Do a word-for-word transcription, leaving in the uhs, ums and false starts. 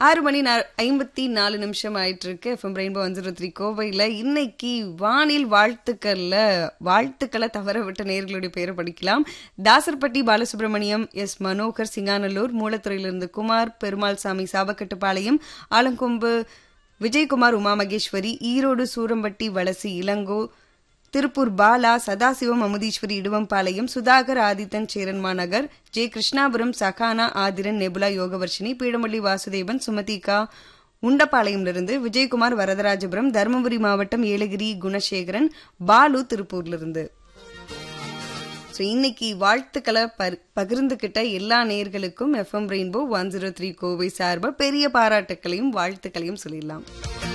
ஆறு மணி ஐம்பத்தி நாலு நிமிஷம் ஆயிட்டு இருக்கு. FM rainbow one zero three கோவையில் இன்னைக்கு வானில் வாழ்த்துக்கள்ல வாழ்த்துக்களை தவற விட்ட நேயர்களுடைய பேரை படிக்கலாம். தாசர்பட்டி பாலசுப்ரமணியம், எஸ் மனோகர் சிங்காநல்லூர், மூலத்துறையிலிருந்து குமார், பெருமாள் சாமி சாபக்கட்டுப்பாளையம், ஆலங்கொம்பு விஜயகுமார், உமா மகேஸ்வரி, ஈரோடு சூரம்பட்டி வலசி இளங்கோ, திருப்பூர் பாலா, சதாசிவம் அமுதீஸ்வரி இடுவம்பாளையம், சுதாகர் ஆதித்தன் சேரன்மா நகர், ஜே கிருஷ்ணாபுரம் சகானா ஆதிரன் நெபுலா யோகவர்ஷினி, பீடமல்லி வாசுதேவன், சுமதிகா உண்டப்பாளையமிலிருந்து, விஜயகுமார் வரதராஜபுரம், தருமபுரி மாவட்டம் ஏலகிரி குணசேகரன், பாலு திருப்பூர்லிருந்து. ஸோ இன்னைக்கு வாழ்த்துக்களை பகிர்ந்துகிட்ட எல்லா நேயர்களுக்கும் FM rainbow one zero three Kovai சார்பாக பெரிய பாராட்டுக்களையும் வாழ்த்துக்களையும் சொல்லிடலாம்.